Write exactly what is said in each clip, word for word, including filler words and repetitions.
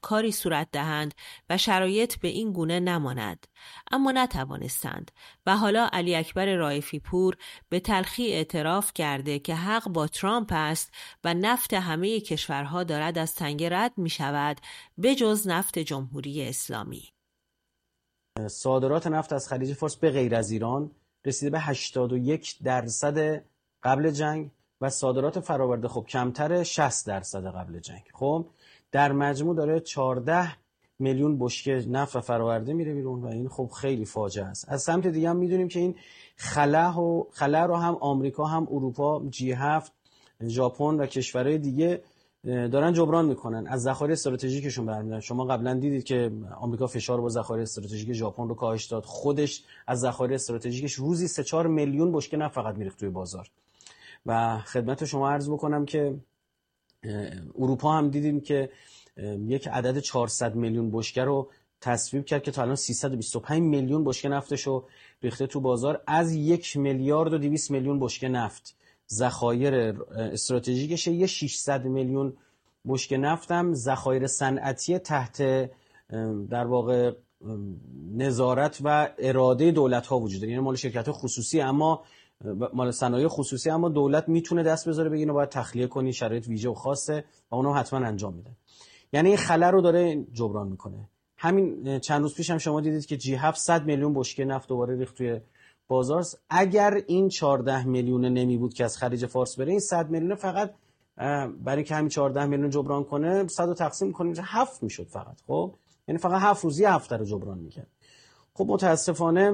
کاری صورت دهند و شرایط به این گونه نماند، اما نتوانستند و حالا علی اکبر رائفی پور به تلخی اعتراف کرده که حق با ترامپ است و نفت همه کشورها دارد از تنگه رد می شود به جز نفت جمهوری اسلامی. صادرات نفت از خلیج فارس به غیر از ایران رسیده به هشتاد و یک درصد قبل جنگ و صادرات فراورده خب کمتر شصت درصد قبل جنگ. خب در مجموع داره چهارده میلیون بشکه نفت و فراورده میره بیرون و این خب خیلی فاجعه است. از سمت دیگه هم میدونیم که این خلا و خلا رو هم آمریکا هم اروپا، جی هفت، ژاپن و کشورهای دیگه دارن جبران میکنن، از ذخایر استراتژیکشون برمی‌دارن. شما قبلا دیدید که آمریکا فشار با ذخایر استراتژیک ژاپن رو کاهش داد، خودش از ذخایر استراتژیکش روزی سه چهار میلیون بشکه نفت فقط میریخت توی بازار. و خدمت شما عرض بکنم که اروپا هم دیدیم که یک عدد چهارصد میلیون بشکه رو تصویب کرد که تا الان سیصد و بیست و پنج میلیون بشکه نفتش رو ریخته تو بازار. از یک میلیارد و دویست میلیون بشکه نفت ذخایر استراتژیکش، یه ششصد میلیون بشکه نفت هم ذخایر صنعتی تحت در واقع نظارت و اراده دولت ها وجود داره، یعنی مال شرکت خصوصی، اما مال صنایع خصوصی، اما دولت میتونه دست بذاره بگه اینو باید تخلیه کنی، شرایط ویژه و خاصه و اونو حتما انجام میده. یعنی این خلا رو داره جبران میکنه. همین چند روز پیش هم شما دیدید که جی هفت صد میلیون بشکه نفت دوباره ریخت توی بازار. اگر این چهارده میلیون نمی بود که از خلیج فارس بره، این صد میلیون فقط برای اینکه همین چهارده میلیون جبران کنه صد رو تقسیم کنیم هفت میشد فقط. خب یعنی فقط هفت روزی هفت رو جبران میکرد. خب متاسفانه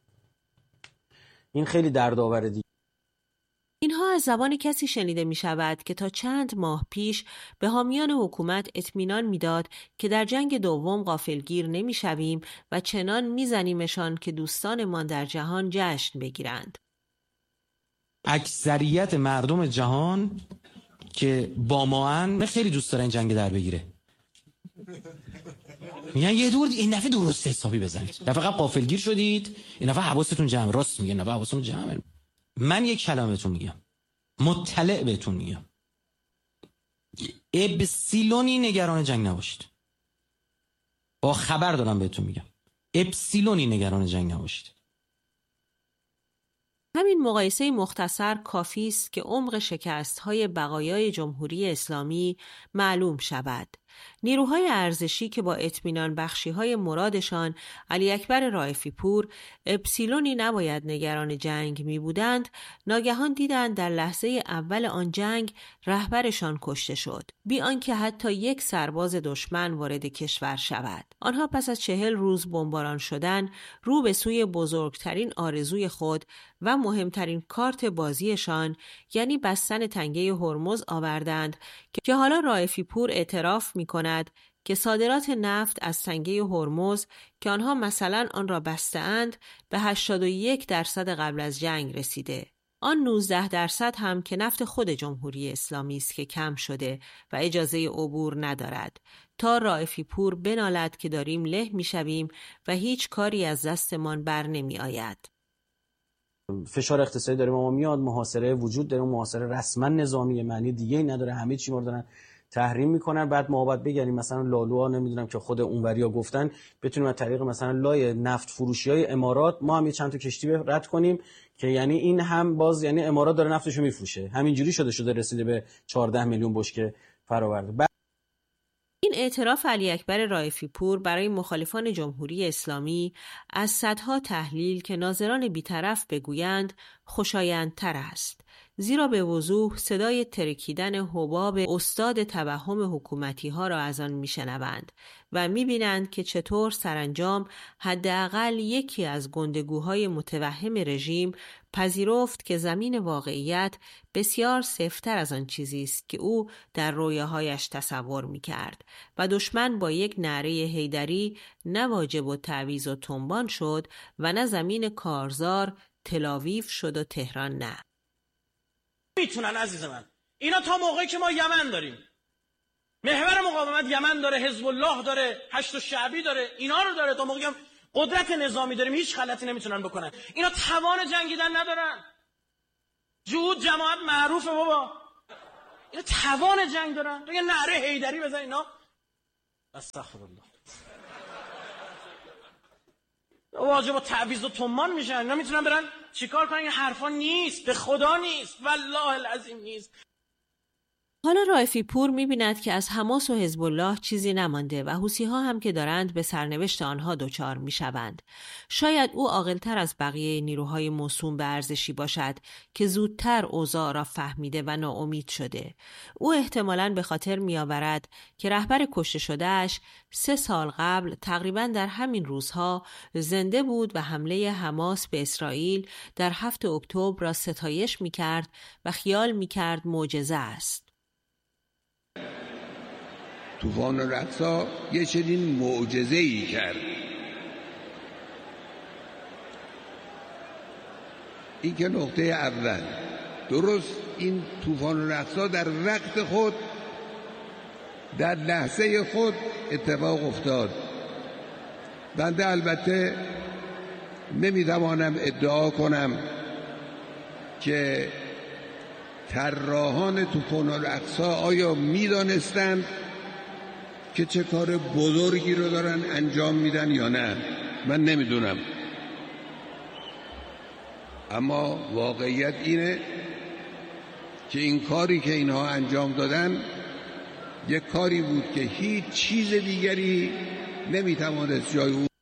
این خیلی دردآور دیگه. اینها از زبان کسی شنیده می شود که تا چند ماه پیش به حامیان حکومت اطمینان میداد که در جنگ دوم غافلگیر نمی شویم و چنان می زنیمشان که دوستانمان در جهان جشن بگیرند. اکثریت مردم جهان که با ما هن خیلی دوست دارن جنگ در بگیره. میگن یه دور این دفعه درست حسابی بزنید، دفعه قبل غافلگیر شدید، این دفعه حواستون جمع. راست میگن، دفعه حواستون جمع. من یک کلمه بهتون میگم، مطلع بهتون میگم، اپسیلونی نگران جنگ نباشید. با خبر دارم بهتون میگم، اپسیلونی نگران جنگ نباشید. همین مقایسه مختصر کافی است که عمق شکست‌های بقایای جمهوری اسلامی معلوم شود. نیروهای ارزشی که با اطمینان بخشی‌های مرادشان علی اکبر رائفی پور اپسیلونی نباید نگران جنگ می بودند، ناگهان دیدند در لحظه اول آن جنگ رهبرشان کشته شد، بی آنکه حتی یک سرباز دشمن وارد کشور شود. آنها پس از چهل روز بمباران شدن رو به سوی بزرگترین آرزوی خود و مهمترین کارت بازیشان، یعنی بستن تنگه هرمز آوردند که حالا رائفی پور اعتراف می کند که صادرات نفت از تنگه هرمز که آنها مثلا آن را بسته‌اند به هشتاد و یک درصد قبل از جنگ رسیده. آن نوزده درصد هم که نفت خود جمهوری اسلامی است که کم شده و اجازه عبور ندارد، تا رائفی پور بنالد که داریم له می‌شویم و هیچ کاری از دستمان بر نمی آید. فشار اقتصادی داره ما میاد، محاصره وجود داره، محاصره رسما نظامی، معنی دیگه ای نداره، همه چی ما رو دارن تحریم میکنن. بعد ما باید بگیم مثلا لالوها نمیدونم که خود اونوریا گفتن بتونیم از طریق مثلا لای نفت فروشیای امارات ما هم یه چند تا کشتی رد کنیم که یعنی این هم باز یعنی امارات داره نفتشو میفروشه. همینجوری شده شده رسیده به چهارده میلیون بشکه فراورده. این اعتراف علی اکبر رائفی پور برای مخالفان جمهوری اسلامی از صدها تحلیل که ناظران بی‌طرف بگویند خوشایندتر است، زیرا به وضوح صدای ترکیدن حباب استاد توهم حکومتی ها را از آن میشنوند و میبینند که چطور سرانجام حداقل یکی از گندگوهای متوهم رژیم پذیرفت که زمین واقعیت بسیار سفت‌تر از آن چیزی است که او در رویاهایش تصور میکرد و دشمن با یک نعره حیدری نه واجب و تعویض و تنبان شد و نه زمین کارزار تلاویف شد و تهران نه. میتونن عزیز من، اینا تا موقعی که ما یمن داریم، محور مقاومت یمن داره، حزب الله داره، هشت شعبی داره، اینا رو داره، تا موقعی هم قدرت نظامی داریم هیچ غلطی نمیتونن بکنن. اینا توان جنگیدن ندارن. جهود جماعت معروفه بابا، اینا توان جنگ دارن. تو یه نعره حیدری بزن اینا استغفرالله. واجب و تعویض و تومان میشن، اینا میتونن برن چیکار کنن؟ این حرفا نیست، به خدا نیست، والله العظیم نیست. حالا رائفی پور می‌بیند که از حماس و حزب الله چیزی نمانده و حوثی‌ها هم که دارند به سرنوشت آنها دچار می‌شوند. شاید او عاقل‌تر از بقیه نیروهای موسوم به ارزشی باشد که زودتر اوضاع را فهمیده و ناامید شده. او احتمالاً به خاطر می‌آورد که رهبر کشته شده‌اش سه سال قبل تقریباً در همین روزها زنده بود و حمله حماس به اسرائیل در هفتم اکتبر را ستایش می‌کرد و خیال می‌کرد معجزه است. طوفان الاقصی یه چنین معجزه‌ای کرد. این که نقطه اول. درست این طوفان الاقصی در وقت خود، در لحظه خود اتفاق افتاد. بنده البته نمیتوانم ادعا کنم که طراحان طوفان الاقصی آیا میدانستند که چه کار بزرگی رو دارن انجام میدن یا نه، من نمیدونم. اما واقعیت اینه که این کاری که اینها انجام دادن یک کاری بود که هیچ چیز دیگری نمیتوانست جای اون.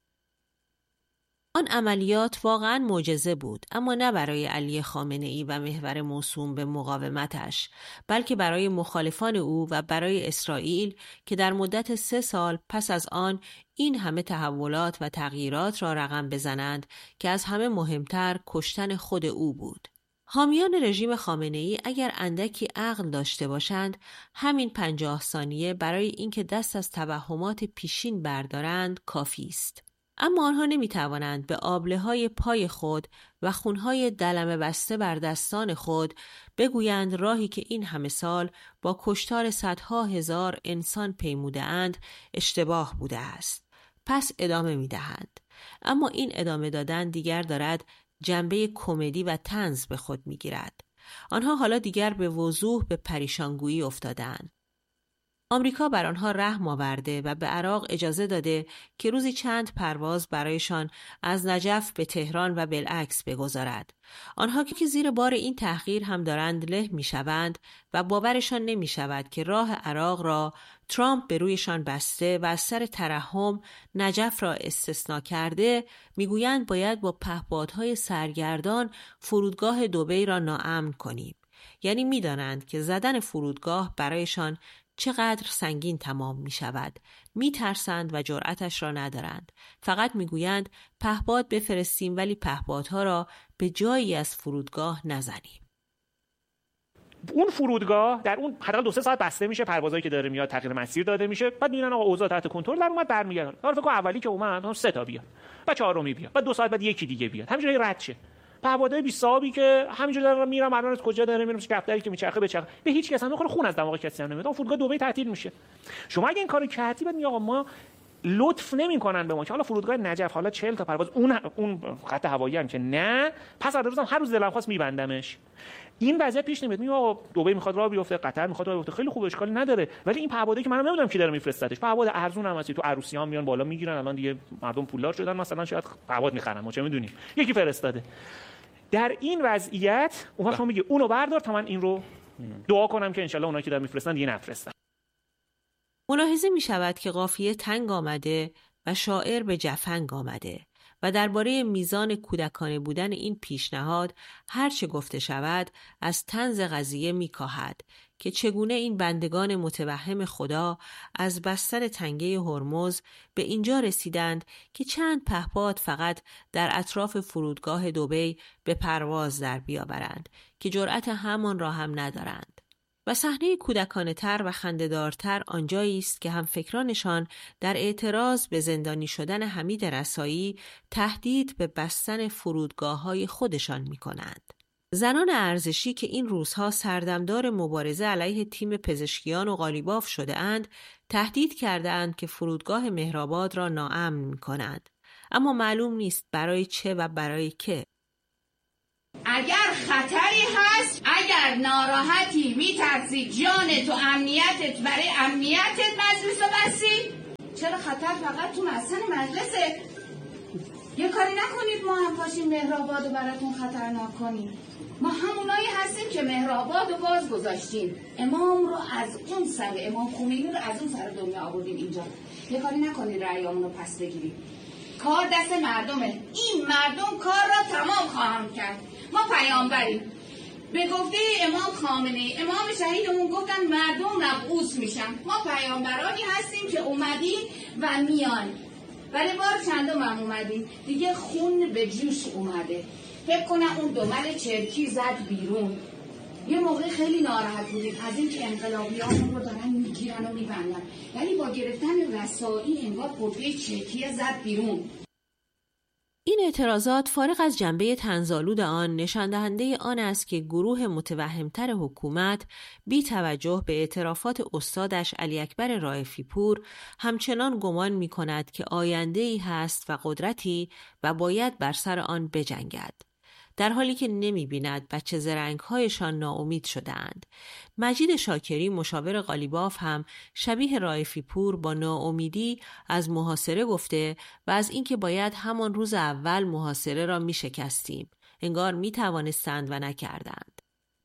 آن عملیات واقعاً معجزه بود، اما نه برای علی خامنه‌ای و محور موسوم به مقاومتش، بلکه برای مخالفان او و برای اسرائیل که در مدت سه سال پس از آن این همه تحولات و تغییرات را رقم بزنند که از همه مهمتر کشتن خود او بود. حامیان رژیم خامنه‌ای اگر اندکی عقل داشته باشند، همین پنجاه ثانیه برای اینکه دست از توهمات پیشین بردارند کافی است. اما آنها نمی توانند به آبله‌های پای خود و خونهای دلم بسته بر دستان خود بگویند راهی که این همه سال با کشتار صدها هزار انسان پیموده اند اشتباه بوده است. پس ادامه می دهند. اما این ادامه دادن دیگر دارد جنبه کمدی و طنز به خود می گیرد. آنها حالا دیگر به وضوح به پریشانگویی افتادند. آمریکا بر آنها رحم آورده و به عراق اجازه داده که روزی چند پرواز برایشان از نجف به تهران و بالعکس بگذارد. آنها که زیر بار این تحقیر هم دارند له می شوند و باورشان نمی شود که راه عراق را ترامپ به رویشان بسته و از سر ترحم نجف را استثناء کرده، میگویند باید با پهپادهای سرگردان فرودگاه دبی را ناامن کنیم. یعنی می دانند که زدن فرودگاه برایشان چقدر سنگین تمام می شود. می ترسند و جرأتش را ندارند. فقط می گویند پهپاد بفرستیم ولی پهپادها را به جایی از فرودگاه نزنیم. اون فرودگاه در اون حداقل دو سه ساعت بسته میشه، پروازایی که داره میاد تغییر مسیر داده میشه، بعد میبینن آقا اوضاع تحت کنترل، در اومد برمیگردن. حالا فکر کن اولی که اومد سه تا بیاد، بعد چهارمی بیاد، بعد دو ساعت بعد یکی دیگه بیاد، همینجوری رد شه. پهپادهای بیست صاحبی که همینجوری دارن میرن، الان از کجا داره میرن، کفتری که میچرخه بچرخه، به هیچ کس هم نمیخوره، خون از دماغ کسی هم نمیاد. اون فرودگاه دبی تعطیل میشه. شما اگه این کارو کردی بعد میگه آقا ما لطف نمیکنن به ما که حالا فرودگاه نجف حالا چهل تا پرواز اون اون خط هوایی هم که نه، پس هر روزم هر روز دلم خواست میبندمش. این وضعیت پیش نمیاد. میگه آقا دبی میخواد راه بیفته، قطر میخواد راه بیفته، خیلی خوب، اشکالی نداره، ولی این پهپادایی که منم نمیدونم کی داره میفرستادش، پهپاد ارزون هم هست، تو عروسی ها میان بالا میگیرن، الان دیگه مردم پولدار شدن، مثلا شاید پهپاد میخرن، ما چه میدونیم، یکی فرستاده. در این وضعیت اون وقت میگه اونو بردار تا من این رو دعا کنم که انشالله اونایی که دارن میفرستن دیگه نفرستن. ملاحظه می شود که قافیه تنگ آمده و شاعر به جفنگ آمده و درباره میزان کودکانه بودن این پیشنهاد هرچه گفته شود از طنز قضیه می کاهد که چگونه این بندگان متوهم خدا از بستر تنگه هرمز به اینجا رسیدند که چند پهپاد فقط در اطراف فرودگاه دبی به پرواز در بیاورند که جرأت همان را هم ندارند. و صحنه کودکانه تر و خنده‌دارتر آنجایی است که هم فکرانشان در اعتراض به زندانی شدن حمید رسایی تهدید به بستن فرودگاه‌های خودشان می‌کنند. زنان ارزشی که این روزها سردمدار مبارزه علیه تیم پزشکیان و قالیباف شده اند، تهدید کرده اند که فرودگاه مهرآباد را ناامن می‌کنند. اما معلوم نیست برای چه و برای که. اگر خطری هست، اگر اگر ناراحتی میترسی جانت و امنیتت برای امنیتت مجلس رو بستی، چرا خطر فقط تو مسکن مجلسه؟ یه کاری نکنید ما هم پاشیم مهرآباد رو براتون خطرناک کنیم. ما همونایی هستیم که مهرآباد رو باز گذاشتیم، امام رو از اون سر، امام خمینی رو از اون سر دنیا آوردیم اینجا. یه کاری نکنید رأیامون رو پس بگیریم. کار دست مردمه. این مردم کار را تمام خواهم کرد. ما پیامبریم. به گفته امام خامنه‌ای، امام شهیدمون گفتن مردم مبعوث میشن. ما پیامبرانی هستیم که اومدیم و میان. ولی بار چندم هم اومدیم دیگه، خون به جوش اومده. فکر کنم اون دمل چرکی زد بیرون. یه موقع خیلی ناراحت بودیم از این که انقلابیان رو دارن میگیرن و میبندن، ولی با گرفتن رسایی انگار پرده چرکی زد بیرون. این اعتراضات فارغ از جنبه طنزآلود آن نشان دهنده آن است که گروه متوهمتر حکومت بی توجه به اعترافات استادش علی اکبر رائفی پور همچنان گمان می کند که آینده‌ای هست و قدرتی و باید بر سر آن بجنگد، در حالی که نمی بیند بچه زرنگ‌هایشان ناامید شدند. مجید شاکری مشاور قالیباف هم شبیه رائفی پور با ناامیدی از محاصره گفته و از اینکه باید همان روز اول محاصره را می شکستیم. انگار می توانستند و نکردند.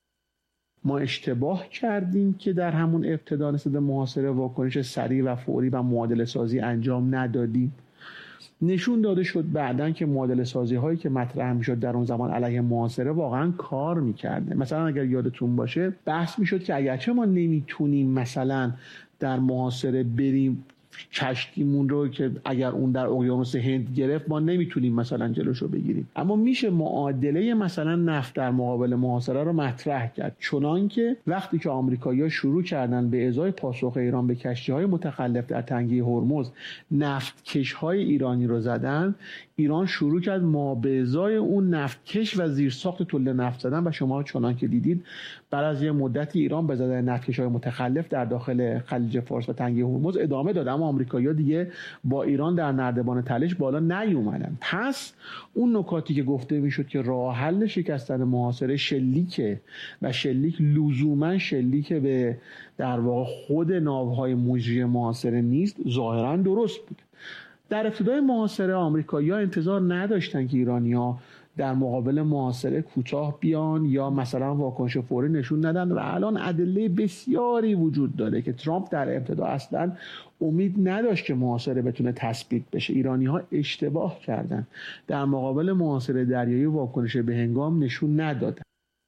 ما اشتباه کردیم که در همون ابتدا نسبت محاصره واکنش سریع و فوری و معادله سازی انجام ندادیم. نشون داده شد بعدن که معادله سازی هایی که مطرح میشد در اون زمان علیه محاصره واقعا کار میکرده. مثلا اگر یادتون باشه بحث میشد که اگرچه ما نمیتونیم مثلا در محاصره بریم کشتیمون رو که اگر اون در اقیانوس هند گرفت ما نمیتونیم مثلا جلوشو بگیریم، اما میشه معادله مثلا نفت در مقابل محاصره رو مطرح کرد. چنان که وقتی که آمریکایی‌ها شروع کردن به ازای پاسخ ایران به کشتی‌های متخلف در تنگه هرمز نفتکش‌های ایرانی رو زدن، ایران شروع کرد ما به ازای اون نفتکش و زیرساخت تولید نفت زدن و شما چنان که دیدید بعد از یه مدتی ایران به زدن نفتکش‌های متخلف در داخل خلیج فارس و تنگه هرمز ادامه داد، اما آمریکایی‌ها دیگه با ایران در نردبان تلش بالا نیومدن. پس اون نکاتی که گفته میشد که راه حل شکستن محاصره شلیکه و شلیک لزوما شلیک به در واقع خود ناوهای مجری محاصره نیست، ظاهرا درست بود. در ابتدای محاصره آمریکایی‌ها انتظار نداشتن که ایرانی‌ها در مقابل محاصره کوتاه بیان یا مثلا واکنش فوری نشون ندن و الان ادله بسیاری وجود داره که ترامپ در ابتدا اصلا امید نداشت که محاصره بتونه تثبیت بشه. ایرانی‌ها اشتباه کردن، در مقابل محاصره دریایی واکنش به هنگام نشون ندادن.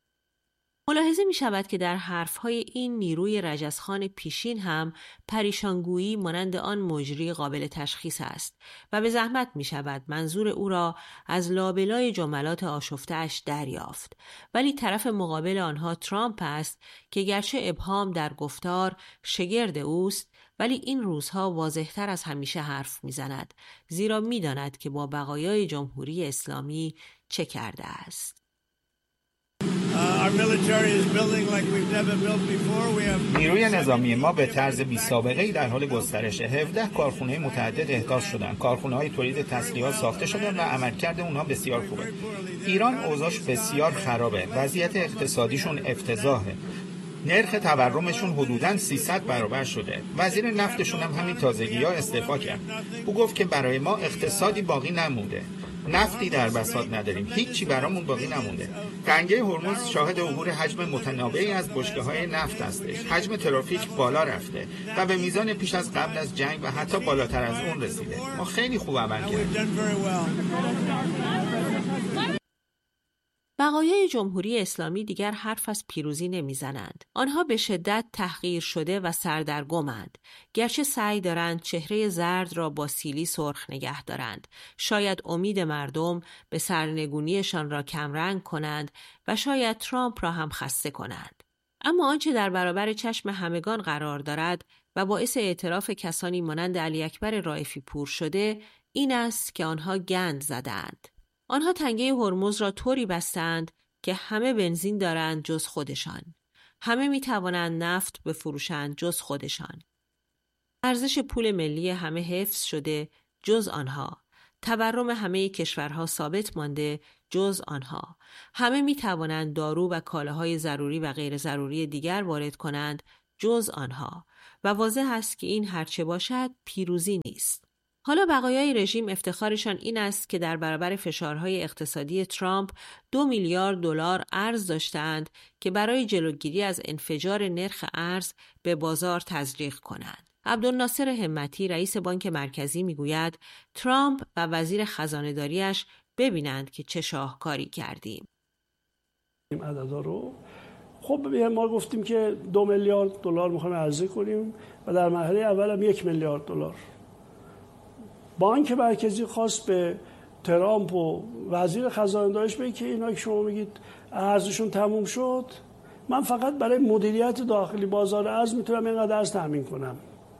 ملاحظه می شود که در حرفهای این نیروی رجزخان پیشین هم پریشانگویی مانند آن مجری قابل تشخیص است و به زحمت می شود منظور او را از لابلای جملات آشفته‌اش دریافت، ولی طرف مقابل آنها ترامپ است که گرچه ابهام در گفتار شگرد اوست، ولی این روزها واضح‌تر از همیشه حرف می‌زند، زیرا می‌داند که با بقایای جمهوری اسلامی چه کرده است. نیروی نظامی ما به طرز بی سابقه‌ای در حال گسترش. هفده کارخانه متعدد احداث شدن، کارخانه‌های تولید تسلیحات ساخته شدن و عملکرد اونها بسیار خوبه. ایران اوضاعش بسیار خرابه، وضعیت اقتصادیشون افتضاحه. نرخ تورمشون حدوداً سیصد برابر شده. وزیر نفتشون هم همین تازگی‌ها استعفا کرد. او گفت که برای ما اقتصادی باقی نمونده. نفتی در بساط نداریم، هیچی برامون باقی نمونده. تنگه هرمز شاهد عبور حجم متناوبی از بشکه‌های نفت هستش. حجم ترافیک بالا رفته و به میزان پیش از قبل از جنگ و حتی بالاتر از اون رسیده. ما خیلی خوب عمل کردیم. بقایای جمهوری اسلامی دیگر حرف از پیروزی نمیزنند. آنها به شدت تحقیر شده و سردرگمند. گرچه سعی دارند چهره زرد را با سیلی سرخ نگه دارند. شاید امید مردم به سرنگونیشان را کمرنگ کنند و شاید ترامپ را هم خسته کنند. اما آنچه در برابر چشم همگان قرار دارد و باعث اعتراف کسانی مانند علی اکبر رائفی پور شده، این است که آنها گند زدند. آنها تنگه هرمز را طوری بستند که همه بنزین دارند جز خودشان. همه می توانند نفت بفروشند جز خودشان. ارزش پول ملی همه حفظ شده جز آنها. تورم همه کشورها ثابت مانده جز آنها. همه می توانند دارو و کالاهای ضروری و غیر ضروری دیگر وارد کنند جز آنها و واضح است که این هرچه باشد پیروزی نیست. حالا بقایای رژیم افتخارشان این است که در برابر فشارهای اقتصادی ترامپ دو میلیارد دلار ارز داشتند که برای جلوگیری از انفجار نرخ ارز به بازار تزریق کنند. عبدالناصر همتی رئیس بانک مرکزی میگوید ترامپ و وزیر خزانه‌داری‌اش ببینند که چه شاهکاری کردیم. این عددا رو خب ما گفتیم که دو میلیارد دلار میخوایم عرضه کنیم و در مرحله اول هم یک میلیارد دلار. بانک مرکزی خواست به ترامپ و وزیر خزانه‌داریش بگه که اینا که شما میگید ارزشون تموم شد، من فقط برای مدیریت داخلی بازار ارز میتونم اینقدر ارز تامین کنم.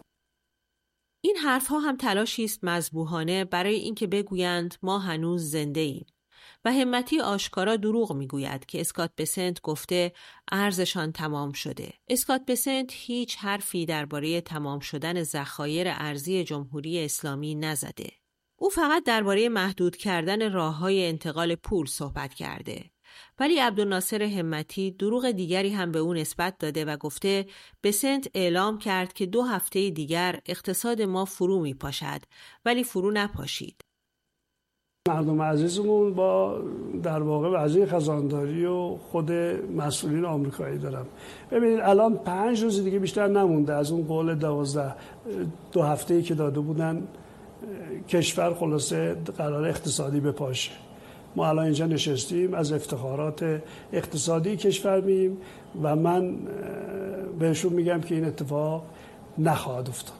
این حرفها هم تلاشی است مذبوحانه برای اینکه بگویند ما هنوز زنده ایم. و همتی آشکارا دروغ میگوید که اسکات بسنت گفته ارزشان تمام شده. اسکات بسنت هیچ حرفی درباره تمام شدن ذخایر ارزی جمهوری اسلامی نزده. او فقط درباره محدود کردن راه‌های انتقال پول صحبت کرده. ولی عبدالناصر همتی دروغ دیگری هم به او نسبت داده و گفته بسنت اعلام کرد که دو هفته دیگر اقتصاد ما فرو می پاشد، ولی فرو نپاشید. مردم عزیزمون با در واقع وزیر خزانه‌داری و خود مسئولین آمریکایی دارم. ببینید الان پنج روز دیگه بیشتر نمونده از اون قول دوازده دو هفته‌ای که داده بودن کشور خلاصه قرار اقتصادی بپاشه. ما الان اینجا نشستیم از افتخارات اقتصادی کشور میگیم و من بهشون میگم که این اتفاق نخواهد افتاد.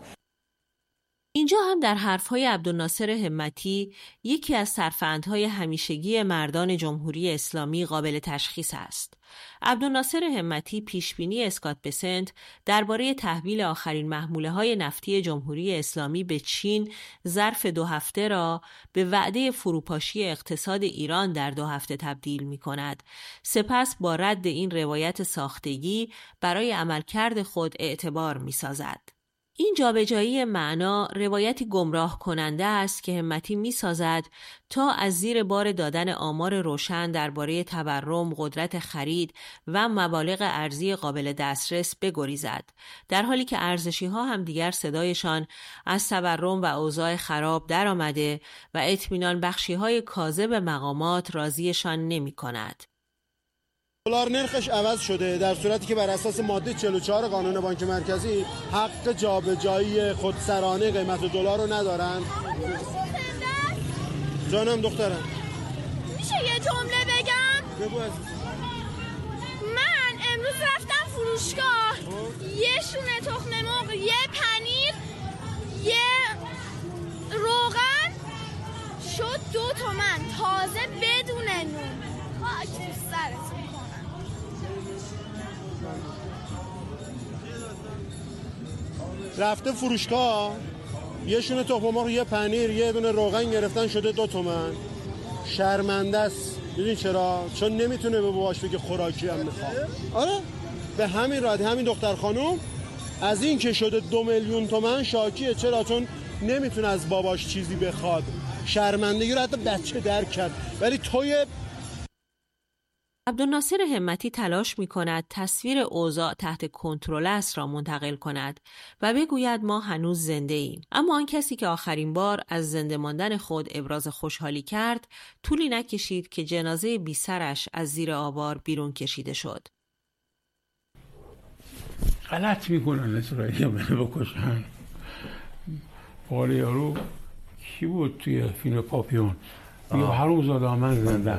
اینجا هم در حرفهای عبدالناصر همتی یکی از سرفندهای همیشگی مردان جمهوری اسلامی قابل تشخیص است. عبدالناصر همتی پیشبینی اسکات بسنت درباره تحویل آخرین محموله‌های نفتی جمهوری اسلامی به چین ظرف دو هفته را به وعده فروپاشی اقتصاد ایران در دو هفته تبدیل می‌کند. سپس با رد این روایت ساختگی برای عملکرد خود اعتبار می‌سازد. این جابجایی معنا روایتی گمراه کننده است که همتی می سازد تا از زیر بار دادن آمار روشن درباره تورم، قدرت خرید و مبالغ ارزی قابل دسترس بگریزد، در حالی که ارزشی ها هم دیگر صدایشان از تورم و اوضاع خراب در آمده و اطمینان بخشی های کاذب مقامات راضیشان نمی کند. دلار نرخش عوض شده در صورتی که بر اساس ماده چهل و چهار قانون بانک مرکزی حق جابجایی خودسرانه قیمت دلار رو ندارن. جانم دخترم میشه یه جمله بگم؟ بگو عزیز. من امروز رفتم فروشگاه یه شونه تخم مرغ، یه پنیر، یه روغن شد دو تومن تازه بدون نون. خاک تو سرتون. رفته فروشگاه یه شونه تخم مرغ، یه پنیر، یه دونه روغن گرفتن شده دو تومن. شرمنده است. میدونی چرا؟ چون نمیتونه به باباش بگه خوراکی هم میخوام. آره به همین راحتی همین دختر خانم از این که شده دو میلیون تومن شاکیه. چرا؟ چون نمیتونه از باباش چیزی بخواد. شرمندگی رو حتی بچه درک کرد. ولی توی عبدالناصر همتی تلاش می کند تصویر اوضاع تحت کنترل است را منتقل کند و بگوید ما هنوز زنده ایم. اما آن کسی که آخرین بار از زنده ماندن خود ابراز خوشحالی کرد طولی نکشید که جنازه بی سرش از زیر آوار بیرون کشیده شد. غلط میکنن اسرائیل منو بکشن. بار یارو کی بود توی فیلم پاپیون؟ یا حروم زاده من زنده.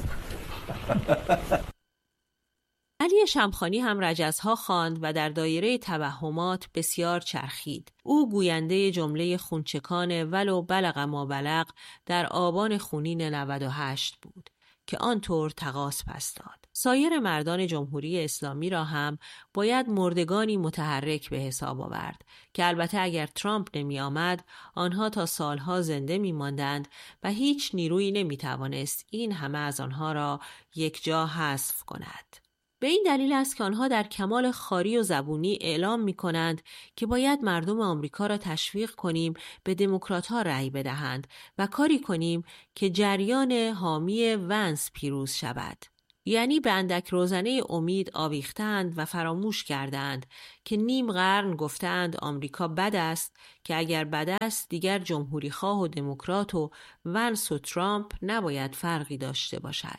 علی شمخانی هم رجزها خواند و در دایره توهمات بسیار چرخید. او گوینده جمله خونچکان ولو بلغ ما بلغ در آبان خونین نود و هشت بود که آنطور تقاص پس داد. سایر مردان جمهوری اسلامی را هم باید مردگانی متحرک به حساب آورد که البته اگر ترامپ نمی آمد آنها تا سالها زنده می ماندند و هیچ نیرویی نمی توانست این همه از آنها را یک جا حذف کند. به این دلیل است که آنها در کمال خاری و زبونی اعلام می کنند که باید مردم آمریکا را تشویق کنیم به دموکرات‌ها رأی بدهند و کاری کنیم که جریان حامی ونس پیروز شود. یعنی به اندک روزنه امید آویختند و فراموش کردند که نیم قرن گفتند آمریکا بد است که اگر بد است دیگر جمهوری خواه و دموکرات و ونس و ترامپ نباید فرقی داشته باشد.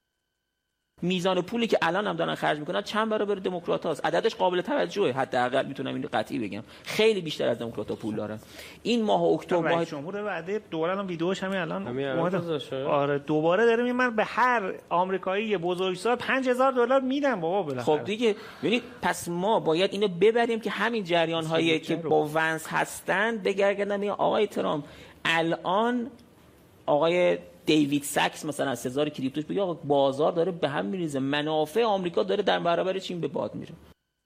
میزان پولی که الان هم دارن خرج میکنن چند برابر دموکرات هاست. عددش قابل توجهه، حداقل میتونم اینو قطعی بگم، خیلی بیشتر از دموکرات ها پول دارن. این ماه اکتبر ماه جمهور بعد دوباره الان ویدیوش همین الان آره دوباره داره میگه من به هر آمریکایی بزرگسال پنج هزار دلار میدم بابا بالاخره. خب دیگه ببینید پس ما باید اینو ببریم که همین جریان هایی که با ونس هستن بگردن میگن آقای ترامپ الان آقای دیوید ساکس مثلا از سزار کریپتوش بگه آقا بازار داره به هم میریزه، منافع آمریکا داره در برابر چین به باد میره.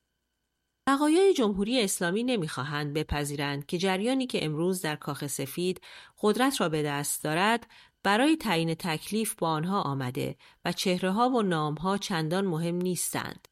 بقایای جمهوری اسلامی نمیخواهند بپذیرند که جریانی که امروز در کاخ سفید قدرت را به دست دارد برای تعیین تکلیف با آنها آمده و چهره‌ها و نام‌ها چندان مهم نیستند.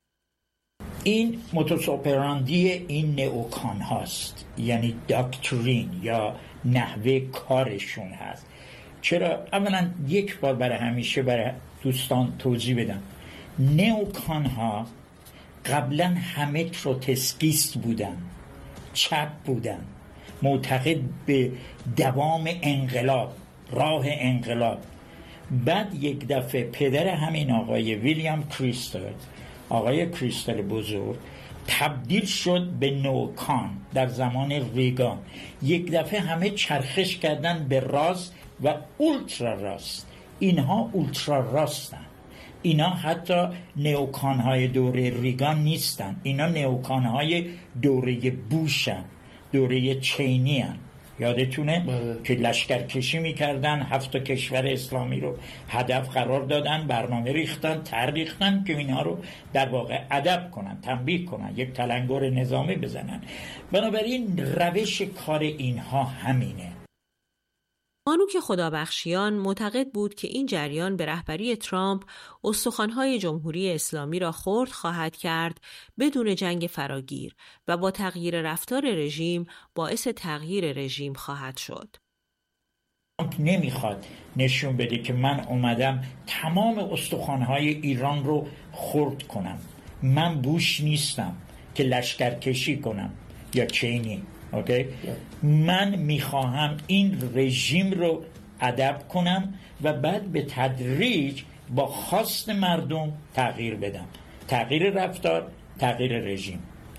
این موتوس اپراندی این نئوکان هاست، یعنی داکترین یا نحوه کارشون هست. چرا؟ اولا یک بار برای همیشه برای دوستان توضیح بدم. نئوکان ها قبلا همه تروتسکیست بودن، چپ بودن، معتقد به دوام انقلاب، راه انقلاب. بعد یک دفعه پدر همین آقای ویلیام کریستل، آقای کریستل بزرگ، تبدیل شد به نئوکان در زمان ریگان. یک دفعه همه چرخش کردن به راست و اولترا راست. اینها اولترا راستن. اینا حتی نئوکان‌های دوره ریگان نیستن، اینا نئوکان‌های دوره بوشن، دوره چینی هن. یادتونه بله. که لشکرکشی میکردن، هفت کشور اسلامی رو هدف قرار دادن، برنامه ریختن، تر ریختن که اینها رو در واقع ادب کنن، تنبیه کنن، یک تلنگر نظامی بزنن. بنابراین روش کار اینها همینه. مانوک خدابخشیان معتقد بود که این جریان به رهبری ترامپ استخوان‌های جمهوری اسلامی را خرد خواهد کرد بدون جنگ فراگیر و با تغییر رفتار رژیم باعث تغییر رژیم خواهد شد. ترامپ نمیخواد نشون بده که من اومدم تمام استخوان‌های ایران رو خرد کنم. من بوش نیستم که لشکرکشی کنم یا چینی. اوکی؟ من میخواهم این رژیم رو ادب کنم و بعد به تدریج با خواست مردم تغییر بدم. تغییر رفتار، تغییر رژیم.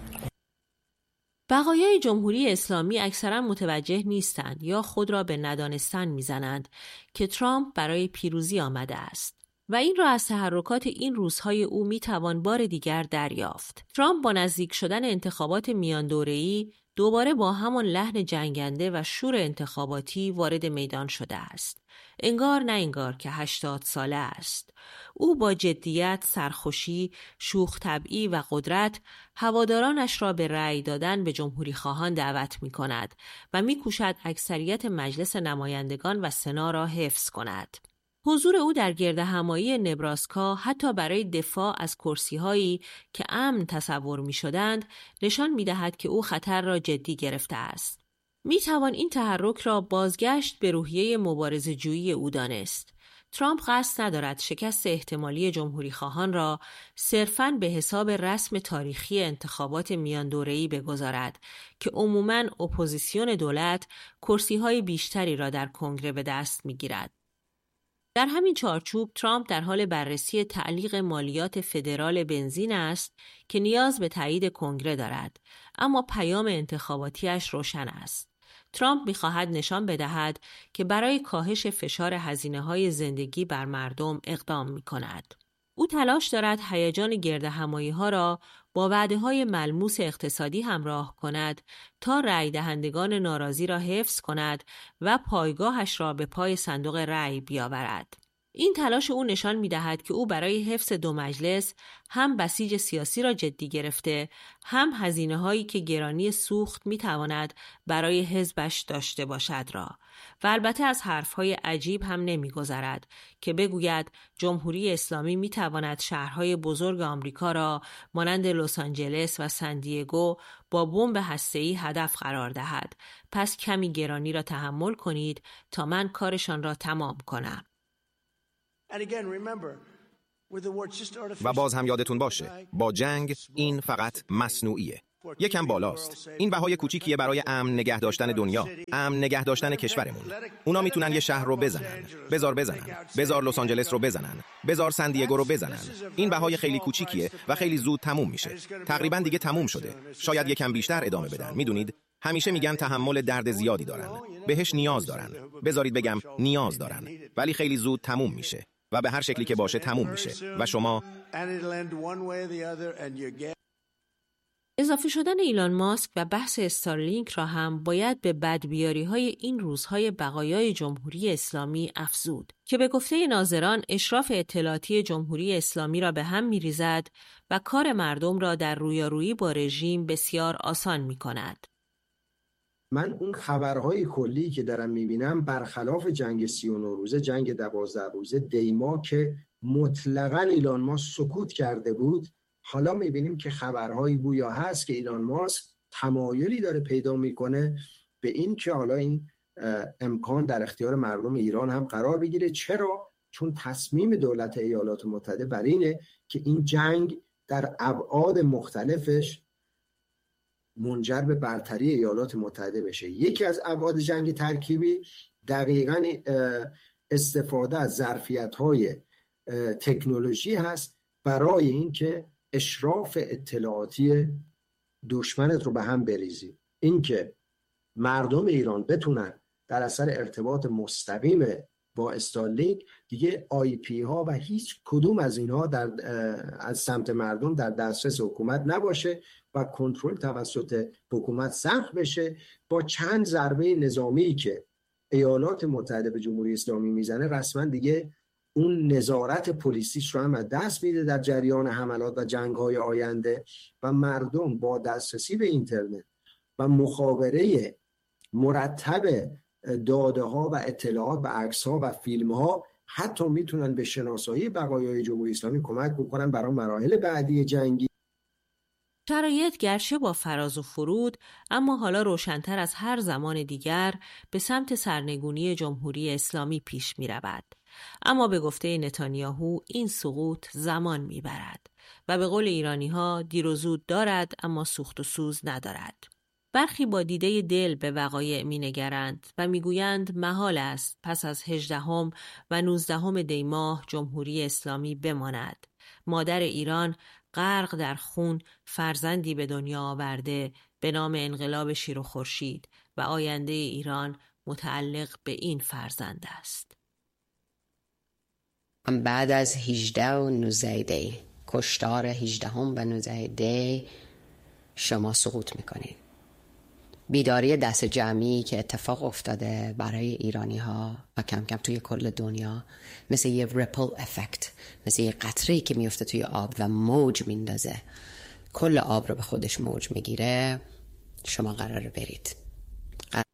بقایای جمهوری اسلامی اکثرا متوجه نیستند یا خود را به ندانستن میزنند که ترامپ برای پیروزی آمده است. و این را از تحرکات این روزهای او میتوان بار دیگر دریافت. ترامپ با نزدیک شدن انتخابات میان دوره‌ای دوباره با همان لحن جنگنده و شور انتخاباتی وارد میدان شده است. انگار نه انگار که هشتاد ساله است. او با جدیت، سرخوشی، شوخ طبعی و قدرت هوادارانش را به رأی دادن به جمهوری خواهان دعوت می کند و می کوشد اکثریت مجلس نمایندگان و سنا را حفظ کند. حضور او در گردهمایی نبراسکا حتی برای دفاع از کرسی‌هایی که امن تصور می‌شدند نشان می‌دهد که او خطر را جدی گرفته است. می‌توان این تحرک را بازگشت به روحیه مبارزه‌جویی او دانست. ترامپ قصد ندارد شکست احتمالی جمهوری خواهان را صرفاً به حساب رسم تاریخی انتخابات میان دوره‌ای بگذارد که عموماً اپوزیسیون دولت کرسی‌های بیشتری را در کنگره به دست می‌گیرد. در همین چارچوب ترامپ در حال بررسی تعلیق مالیات فدرال بنزین است که نیاز به تایید کنگره دارد، اما پیام انتخاباتیش روشن است. ترامپ می‌خواهد نشان بدهد که برای کاهش فشار هزینه‌های زندگی بر مردم اقدام می‌کند. او تلاش دارد هیجان گردهمایی‌ها را با وعده‌های ملموس اقتصادی همراه کند تا رأی دهندگان ناراضی را حفظ کند و پایگاهش را به پای صندوق رأی بیاورد. این تلاش او نشان می‌دهد که او برای حفظ دو مجلس هم بسیج سیاسی را جدی گرفته، هم هزینه‌هایی که گرانی سوخت می‌تواند برای حزبش داشته باشد را. و البته از حرف‌های عجیب هم نمی‌گذرد که بگوید جمهوری اسلامی می‌تواند شهرهای بزرگ آمریکا را مانند لس آنجلس و سن دیگو با بمب هسته‌ای هدف قرار دهد. پس کمی گرانی را تحمل کنید تا من کارشان را تمام کنم. و باز هم یادتون باشه با جنگ این فقط مصنوعیه، یکم بالاست. این بهای کوچیکیه برای امن نگه داشتن دنیا، امن نگه داشتن کشورمون. اونا میتونن یه شهر رو بزنن، بزار بزنن، بزار لس آنجلس رو بزنن، بزار سن دیگو رو بزنن. این بهای خیلی کوچیکیه و خیلی زود تموم میشه. تقریبا دیگه تموم شده. شاید یکم بیشتر ادامه بدن. میدونید همیشه میگن تحمل درد زیادی دارن، بهش نیاز دارن. بذارید بگم نیاز دارن، ولی خیلی زود تموم میشه و به هر شکلی که باشه تموم میشه و شما. اضافه شدن ایلان ماسک و بحث استارلینک را هم باید به بدبیاری‌های این روزهای بقایای جمهوری اسلامی افزود که به گفته ناظران اشراف اطلاعاتی جمهوری اسلامی را به هم می‌ریزد و کار مردم را در رویارویی با رژیم بسیار آسان می‌کند. من اون خبرهای کلی که دارم می‌بینم برخلاف جنگ سی و نه روزه، جنگ دوازده روزه دیما که مطلقاً ایلان ماسک سکوت کرده بود، حالا میبینیم که خبرهایی بویا هست که ایلان ماسک تمایلی داره پیدا میکنه به این که حالا این امکان در اختیار مردم ایران هم قرار بگیره. چرا؟ چون تصمیم دولت ایالات متحده بر اینه که این جنگ در ابعاد مختلفش منجر به برتری ایالات متحده بشه. یکی از ابعاد جنگ ترکیبی دقیقاً استفاده از ظرفیت‌های تکنولوژی هست برای اینکه اشراف اطلاعاتی دشمنت رو به هم بریزی. اینکه مردم ایران بتونن در اثر ارتباط مستقیم با استارلینک دیگه آی پی ها و هیچ کدوم از اینها در از سمت مردم در دسترس حکومت نباشه و کنترل توسط حکومت سخت بشه. با چند ضربه نظامی که ایالات متحده به جمهوری اسلامی میزنه رسما دیگه اون نظارت پلیسیش رو هم از دست میده در جریان حملات و جنگ‌های آینده و مردم با دسترسی به اینترنت و مخابره مرتب داده‌ها و اطلاعات و عکس‌ها و فیلم‌ها حتی میتونن به شناسایی بقایای جمهوری اسلامی کمک بکنن برای مراحل بعدی جنگی. شرایط گرچه با فراز و فرود اما حالا روشن‌تر از هر زمان دیگر به سمت سرنگونی جمهوری اسلامی پیش می‌رود. اما به گفته نتانیاهو این سقوط زمان می‌برد و به قول ایرانی‌ها دیر و زود دارد اما سوخت و سوز ندارد. برخی با دیده دل به وقایع می‌نگرند و می‌گویند محال است پس از هجدهم و نوزدهم دی ماه جمهوری اسلامی بماند. مادر ایران غرق در خون فرزندی به دنیا آورده به نام انقلاب شیر و خورشید و آینده ایران متعلق به این فرزند است. بعد از هجده و نوزده دی، کشتار هجدهم و نوزده دی شما سقوط میکنید. بیداری دست جمعی که اتفاق افتاده برای ایرانی ها و کم کم توی کل دنیا مثل یه ریپل افکت، مثل یه قطره‌ای که میفته توی آب و موج میندازه، کل آب رو به خودش موج میگیره. شما قراره برید.